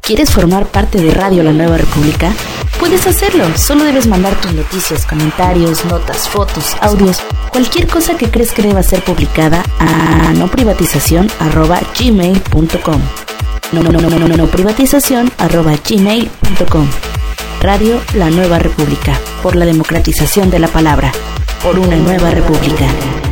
¿Quieres formar parte de Radio La Nueva República? Puedes hacerlo, solo debes mandar tus noticias, comentarios, notas, fotos, audios, cualquier cosa que crees que deba ser publicada a noprivatizacion@gmail.com. noprivatizacion@gmail.com. Radio La Nueva República, por la democratización de la palabra, por una nueva república.